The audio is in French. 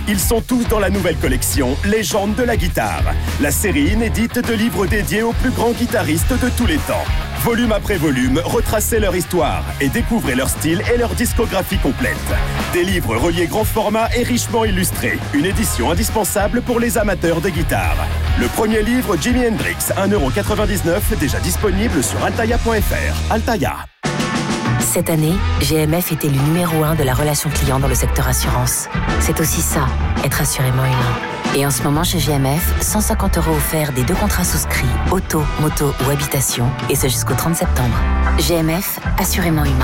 Ils sont tous dans la nouvelle collection Légende de la guitare, la série inédite de livres dédiés aux plus grands guitaristes de tous les temps. Volume après volume, retracez leur histoire et découvrez leur style et leur discographie complète. Des livres reliés grand format et richement illustrés. Une édition indispensable pour les amateurs de guitare. Le premier livre, Jimi Hendrix, 1,99€, déjà disponible sur altaya.fr. Altaya. Cette année, GMF était le numéro 1 de la relation client dans le secteur assurance. C'est aussi ça, être assurément humain. Et en ce moment, chez GMF, 150€ offerts des 2 contrats souscrits, auto, moto ou habitation, et ce jusqu'au 30 septembre. GMF, assurément humain.